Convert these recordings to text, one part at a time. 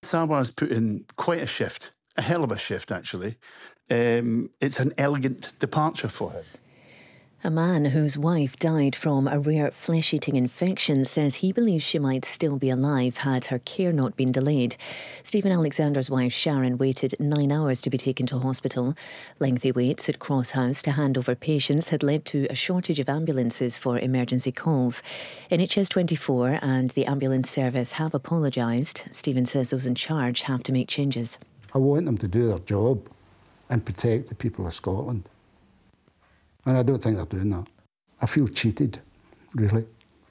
Sarwar's put in quite a shift, a hell of a shift, actually. It's an elegant departure for him. A man whose wife died from a rare flesh-eating infection says he believes she might still be alive had her care not been delayed. Stephen Alexander's wife Sharon waited 9 hours to be taken to hospital. Lengthy waits at Cross House to hand over patients had led to a shortage of ambulances for emergency calls. NHS 24 and the ambulance service have apologised. Stephen says those in charge have to make changes. I want them to do their job and protect the people of Scotland. And I don't think they're doing that. I feel cheated, really,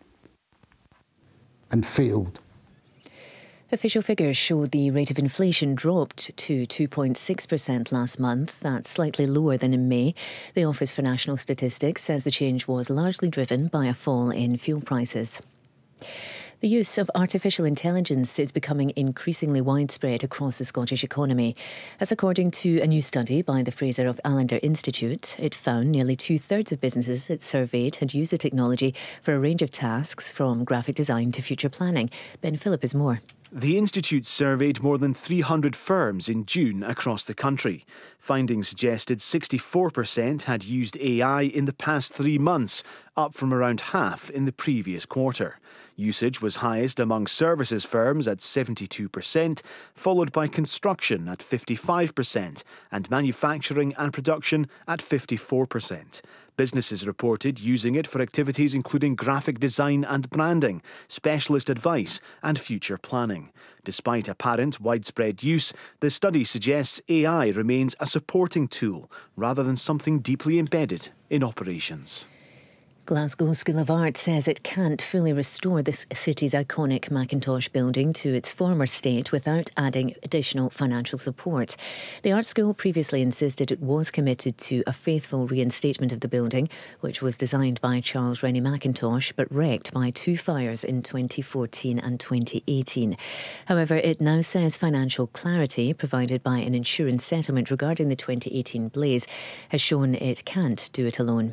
and failed. Official figures show the rate of inflation dropped to 2.6% last month. That's slightly lower than in May. The Office for National Statistics says the change was largely driven by a fall in fuel prices. The use of artificial intelligence is becoming increasingly widespread across the Scottish economy. As according to a new study by the Fraser of Allender Institute, it found nearly 2/3 of businesses it surveyed had used the technology for a range of tasks, from graphic design to future planning. Ben Phillip is more. The Institute surveyed more than 300 firms in June across the country. Findings suggested 64% had used AI in the past 3 months, up from around half in the previous quarter. Usage was highest among services firms at 72%, followed by construction at 55% and manufacturing and production at 54%. Businesses reported using it for activities including graphic design and branding, specialist advice and future planning. Despite apparent widespread use, the study suggests AI remains a supporting tool rather than something deeply embedded in operations. Glasgow School of Art says it can't fully restore this city's iconic Mackintosh building to its former state without adding additional financial support. The art school previously insisted it was committed to a faithful reinstatement of the building, which was designed by Charles Rennie Mackintosh but wrecked by 2 fires in 2014 and 2018. However, it now says financial clarity provided by an insurance settlement regarding the 2018 blaze has shown it can't do it alone.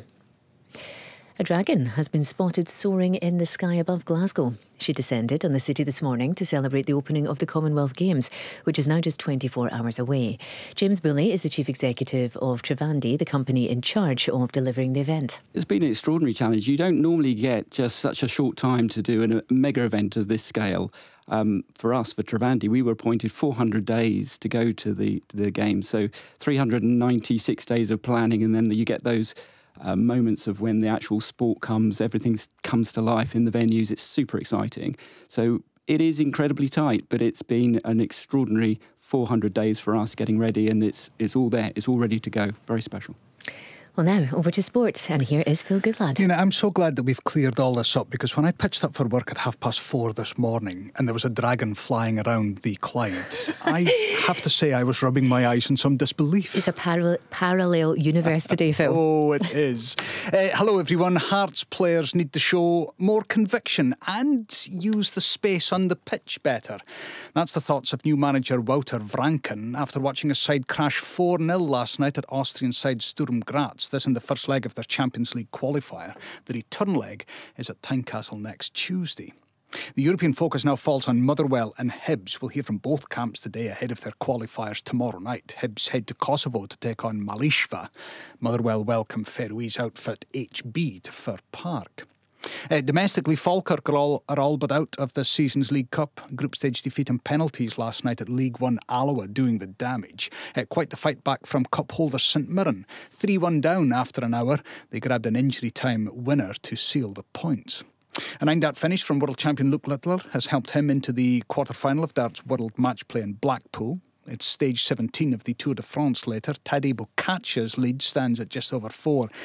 A dragon has been spotted soaring in the sky above Glasgow. She descended on the city this morning to celebrate the opening of the Commonwealth Games, which is now just 24 hours away. James Bully is the Chief Executive of Trivandi, the company in charge of delivering the event. It's been an extraordinary challenge. You don't normally get just such a short time to do a mega event of this scale. For us, for Trivandi, we were appointed 400 days to go to the Games, so 396 days of planning, and then you get those moments of when the actual sport comes, everything comes to life in the venues. It's super exciting. So it is incredibly tight, but it's been an extraordinary 400 days for us getting ready, and it's all there. It's all ready to go. Very special. Well, now over to sports, and here is Phil Goodlad. Nina, I'm so glad that we've cleared all this up, because when I pitched up for work at 4:30 this morning and there was a dragon flying around the Clyde, I have to say I was rubbing my eyes in some disbelief. It's a parallel universe today, Phil. Oh, it is. Hello, everyone. Hearts players need to show more conviction and use the space on the pitch better. That's the thoughts of new manager Wouter Vranken after watching his side crash 4-0 last night at Austrian side Sturm Graz. This in the first leg of their Champions League qualifier. The return leg is at Tynecastle next Tuesday. The European focus now falls on Motherwell and Hibs. We'll hear from both camps today ahead of their qualifiers tomorrow night. Hibs head to Kosovo to take on Malishva. Motherwell welcome Faroese outfit HB to Fir Park. Domestically, Falkirk are all but out of this season's League Cup. Group stage defeat and penalties last night at League One Alloa doing the damage. Quite the fight back from cup holder St Mirren. 3-1 down after an hour. They grabbed an injury time winner to seal the points. A 9-dart finish from world champion Luke Littler has helped him into the quarter-final of darts world match play in Blackpool. It's stage 17 of the Tour de France later. Tadej Pogacár's lead stands at just over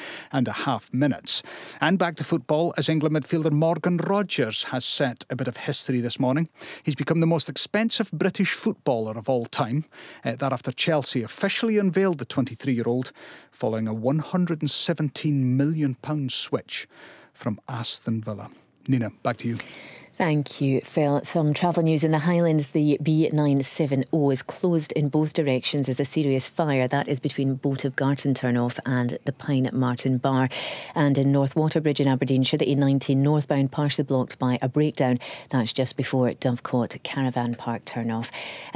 4.5 minutes. And back to football, as England midfielder Morgan Rogers has set a bit of history this morning. He's become the most expensive British footballer of all time. That after Chelsea officially unveiled the 23-year-old following a £117 million switch from Aston Villa. Nina, back to you. Thank you, Phil. Some travel news in the Highlands. The B970 is closed in both directions as a serious fire. That is between Boat of Garton turnoff and the Pine Martin Bar. And in North Waterbridge in Aberdeenshire, the A19 northbound partially blocked by a breakdown. That's just before Dovecot Caravan Park turnoff.